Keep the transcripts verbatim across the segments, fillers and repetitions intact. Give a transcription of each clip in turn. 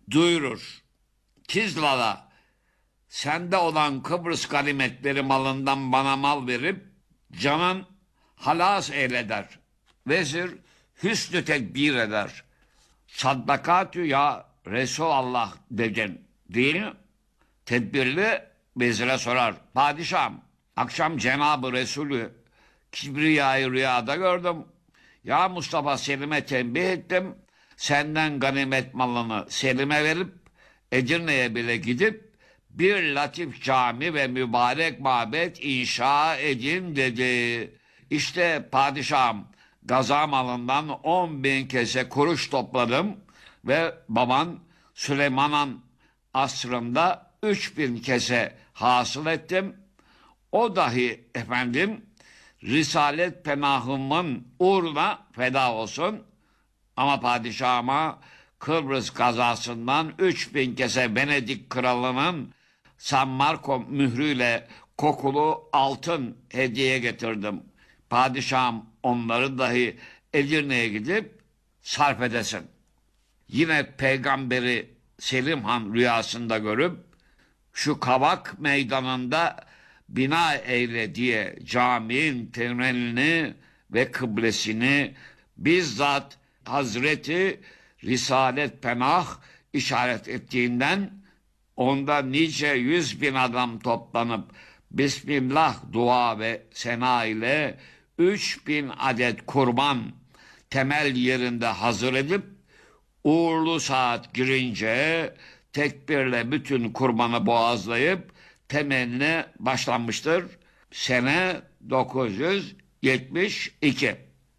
duyurur. Kizlal'a sende olan Kıbrıs ganimetleri malından bana mal verip canın halas eyleder. Vezir hüsnü tedbir eder. Saddakatü ya Resulallah dedin değil mi? Tedbirli vezire sorar. Padişahım, akşam Cenab-ı Resulü Kibriya'yı rüyada gördüm. Ya Mustafa, Selim'e tembih ettim. Senden ganimet malını Selim'e verip Edirne'ye bile gidip bir latif cami ve mübarek mabet inşa edin dedi. İşte padişahım, gaza malından on bin kese kuruş topladım ve baban Süleyman'ın asrında üç bin kese hasıl ettim. O dahi efendim Risalet penahımın uğruna feda olsun. Ama padişahıma Kıbrıs gazasından üç bin kese Venedik kralının San Marco mührüyle kokulu altın hediye getirdim. Padişahım onları dahi Edirne'ye gidip sarf edesin. Yine peygamberi Selim Han rüyasında görüp şu Kavak meydanında bina eyle diye caminin temelini ve kıblesini bizzat Hazreti Risalet Penah işaret ettiğinden onda nice yüz bin adam toplanıp Bismillah dua ve sena ile üç bin adet kurban temel yerinde hazır edip uğurlu saat girince tekbirle bütün kurbanı boğazlayıp temeline başlanmıştır. Sene dokuz yüz yetmiş iki.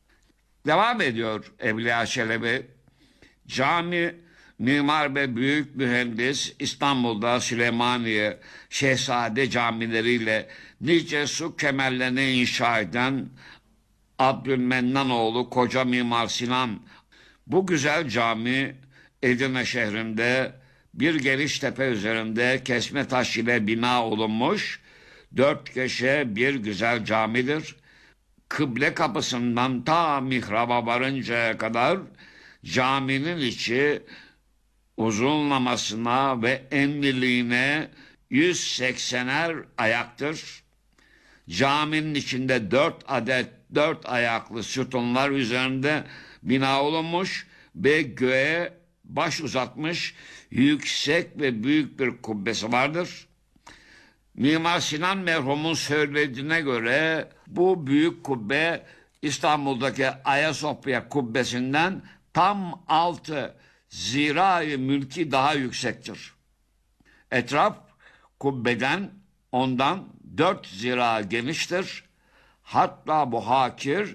Devam ediyor Evliya Çelebi. Cami mimar ve büyük mühendis İstanbul'da Süleymaniye Şehzade camileriyle nice su kemerlerini inşa eden Abdülmennanoğlu Koca Mimar Sinan bu güzel cami Edirne şehrinde bir geniş tepe üzerinde kesme taş ile bina olunmuş dört köşe bir güzel camidir. Kıble kapısından ta mihraba varıncaya kadar caminin içi uzunlamasına ve enliliğine yüz seksener ayaktır. Caminin içinde dört adet dört ayaklı sütunlar üzerinde bina olunmuş ve göğe baş uzatmış yüksek ve büyük bir kubbesi vardır. Mimar Sinan merhumun söylediğine göre bu büyük kubbe İstanbul'daki Ayasofya kubbesinden tam altı zira-i mülki daha yüksektir. Etraf kubbeden ondan dört zira geniştir. Hatta bu hakir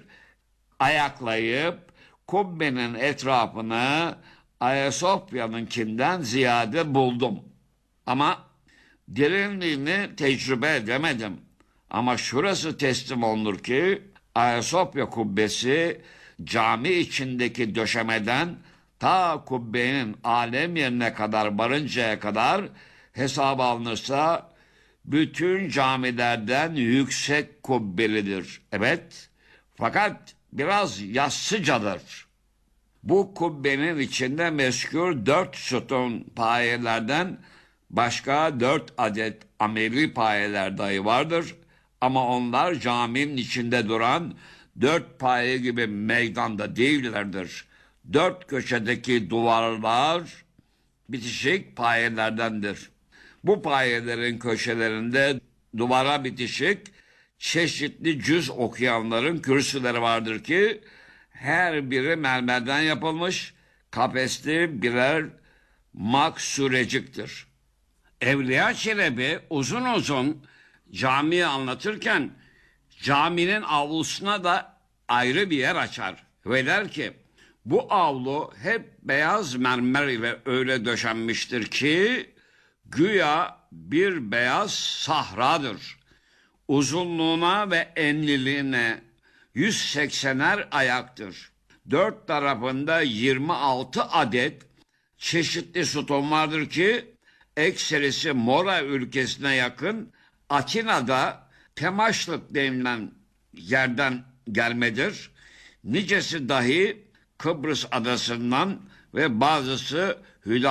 ayaklayıp kubbenin etrafını Ayasofya'nınkinden ziyade buldum. Ama derinliğini tecrübe edemedim. Ama şurası teslim olunur ki Ayasofya kubbesi cami içindeki döşemeden ta kubbenin alem yerine kadar varıncaya kadar hesap alınırsa bütün camilerden yüksek kubbelidir. Evet, fakat biraz yassıcadır. Bu kubbenin içinde mezkür dört sütun payelerden başka dört adet ameli payeler dahi vardır. Ama onlar caminin içinde duran dört paye gibi meydanda değillerdir. Dört köşedeki duvarlar bitişik payelerdendir. Bu payelerin köşelerinde duvara bitişik çeşitli cüz okuyanların kürsüleri vardır ki her biri mermerden yapılmış kafesli birer maksureciktir. Evliya Çelebi uzun uzun camiyi anlatırken caminin avlusuna da ayrı bir yer açar ve der ki bu avlu hep beyaz mermer ile öyle döşenmiştir ki güya bir beyaz sahradır. Uzunluğuna ve enliliğine yüz seksener ayaktır. Dört tarafında yirmi altı adet çeşitli sütun vardır ki ekserisi Mora ülkesine yakın Atina'da Temaşlık denilen yerden gelmedir. Nicesi dahi Kıbrıs adasından ve bazısı Hüda